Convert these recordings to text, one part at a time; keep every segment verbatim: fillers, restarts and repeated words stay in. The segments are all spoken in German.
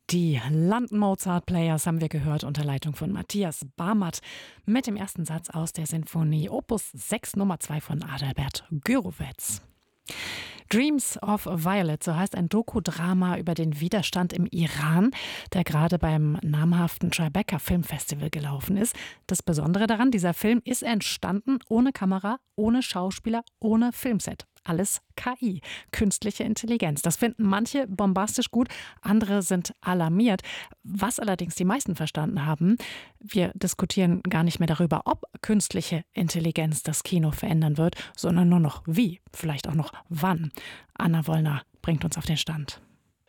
Die London Mozart Players haben wir gehört unter Leitung von Matthias Barmert mit dem ersten Satz aus der Sinfonie Opus sechs Nummer zwei von Adalbert Gürowetz. Dreams of Violet, so heißt ein Dokudrama über den Widerstand im Iran, der gerade beim namhaften Tribeca Filmfestival gelaufen ist. Das Besondere daran, dieser Film ist entstanden ohne Kamera, ohne Schauspieler, ohne Filmset. Alles K I, künstliche Intelligenz. Das finden manche bombastisch gut, andere sind alarmiert. Was allerdings die meisten verstanden haben, wir diskutieren gar nicht mehr darüber, ob künstliche Intelligenz das Kino verändern wird, sondern nur noch wie, vielleicht auch noch wann. Anna Wollner bringt uns auf den Stand.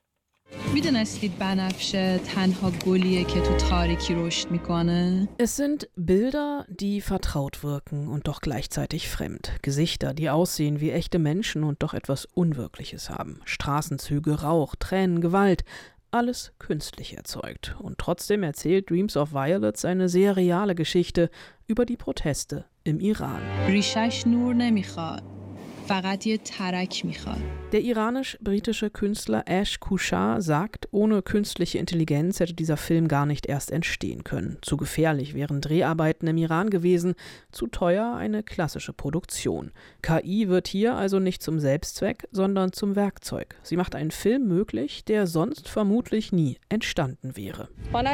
Es sind Bilder, die vertraut wirken und doch gleichzeitig fremd. Gesichter, die aussehen wie echte Menschen und doch etwas Unwirkliches haben. Straßenzüge, Rauch, Tränen, Gewalt. Alles künstlich erzeugt. Und trotzdem erzählt Dreams of Violet eine sehr reale Geschichte über die Proteste im Iran. Der iranisch-britische Künstler Ash Kushar sagt, ohne künstliche Intelligenz hätte dieser Film gar nicht erst entstehen können. Zu gefährlich wären Dreharbeiten im Iran gewesen, zu teuer eine klassische Produktion. K I wird hier also nicht zum Selbstzweck, sondern zum Werkzeug. Sie macht einen Film möglich, der sonst vermutlich nie entstanden wäre.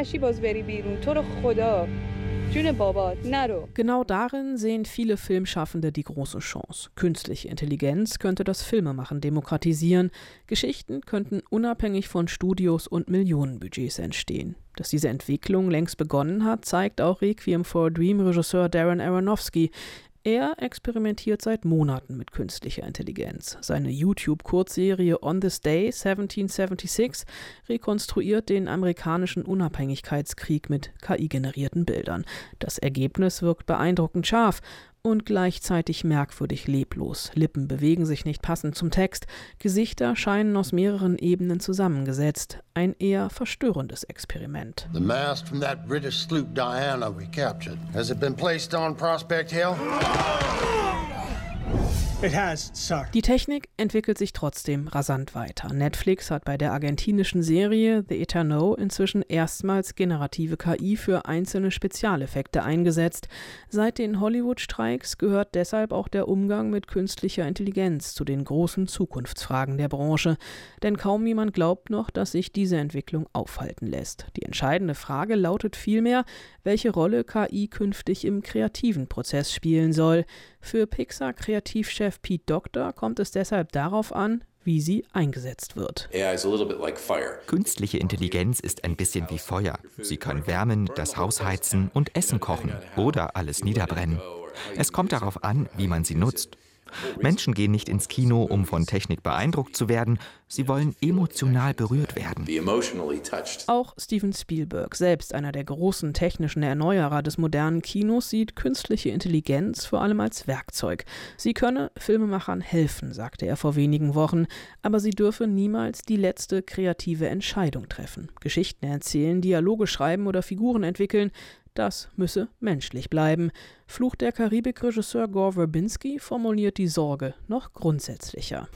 Genau darin sehen viele Filmschaffende die große Chance. Künstliche Intelligenz könnte das Filmemachen demokratisieren. Geschichten könnten unabhängig von Studios und Millionenbudgets entstehen. Dass diese Entwicklung längst begonnen hat, zeigt auch Requiem for a Dream-Regisseur Darren Aronofsky. Er experimentiert seit Monaten mit künstlicher Intelligenz. Seine YouTube-Kurzserie On This Day siebzehnhundertsechsundsiebzig rekonstruiert den amerikanischen Unabhängigkeitskrieg mit K I-generierten Bildern. Das Ergebnis wirkt beeindruckend scharf und gleichzeitig merkwürdig leblos. Lippen bewegen sich nicht passend zum Text. Gesichter scheinen aus mehreren Ebenen zusammengesetzt. Ein eher verstörendes Experiment. The mast from that British sloop Diana we captured. Has it been placed on Prospect Hill? It has, sir. Die Technik entwickelt sich trotzdem rasant weiter. Netflix hat bei der argentinischen Serie The Eterno inzwischen erstmals generative K I für einzelne Spezialeffekte eingesetzt. Seit den Hollywood-Streiks gehört deshalb auch der Umgang mit künstlicher Intelligenz zu den großen Zukunftsfragen der Branche. Denn kaum jemand glaubt noch, dass sich diese Entwicklung aufhalten lässt. Die entscheidende Frage lautet vielmehr, welche Rolle K I künftig im kreativen Prozess spielen soll. Für Pixar-Kreativchef Pete Docter kommt es deshalb darauf an, wie sie eingesetzt wird. Künstliche Intelligenz ist ein bisschen wie Feuer. Sie kann wärmen, das Haus heizen und Essen kochen oder alles niederbrennen. Es kommt darauf an, wie man sie nutzt. Menschen gehen nicht ins Kino, um von Technik beeindruckt zu werden. Sie wollen emotional berührt werden. Auch Steven Spielberg, selbst einer der großen technischen Erneuerer des modernen Kinos, sieht künstliche Intelligenz vor allem als Werkzeug. Sie könne Filmemachern helfen, sagte er vor wenigen Wochen, aber sie dürfe niemals die letzte kreative Entscheidung treffen. Geschichten erzählen, Dialoge schreiben oder Figuren entwickeln, das müsse menschlich bleiben. Fluch der Karibik-Regisseur Gore Verbinski formuliert die Sorge noch grundsätzlicher.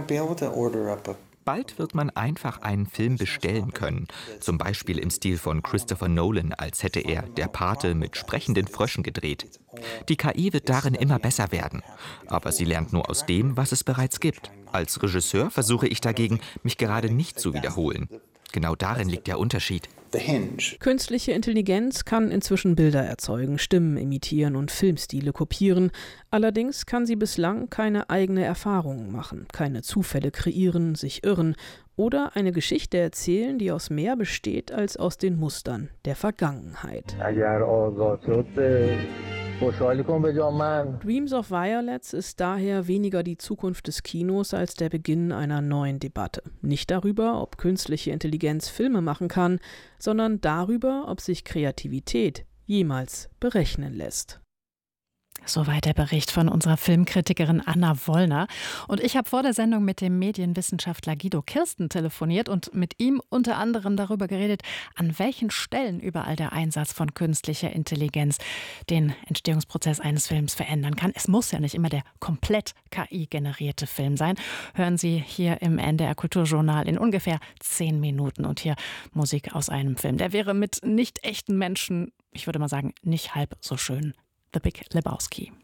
Bald wird man einfach einen Film bestellen können, zum Beispiel im Stil von Christopher Nolan, als hätte er Der Pate mit sprechenden Fröschen gedreht. Die K I wird darin immer besser werden, aber sie lernt nur aus dem, was es bereits gibt. Als Regisseur versuche ich dagegen, mich gerade nicht zu wiederholen. Genau darin liegt der Unterschied. Künstliche Intelligenz kann inzwischen Bilder erzeugen, Stimmen imitieren und Filmstile kopieren. Allerdings kann sie bislang keine eigene Erfahrungen machen, keine Zufälle kreieren, sich irren oder eine Geschichte erzählen, die aus mehr besteht als aus den Mustern der Vergangenheit. Dreams of Violet ist daher weniger die Zukunft des Kinos als der Beginn einer neuen Debatte. Nicht darüber, ob künstliche Intelligenz Filme machen kann, sondern darüber, ob sich Kreativität jemals berechnen lässt. Soweit der Bericht von unserer Filmkritikerin Anna Wollner. Und ich habe vor der Sendung mit dem Medienwissenschaftler Guido Kirsten telefoniert und mit ihm unter anderem darüber geredet, an welchen Stellen überall der Einsatz von künstlicher Intelligenz den Entstehungsprozess eines Films verändern kann. Es muss ja nicht immer der komplett K I-generierte Film sein. Hören Sie hier im N D R Kulturjournal in ungefähr zehn Minuten. Und hier Musik aus einem Film. Der wäre mit nicht echten Menschen, ich würde mal sagen, nicht halb so schön. The Big Lebowski.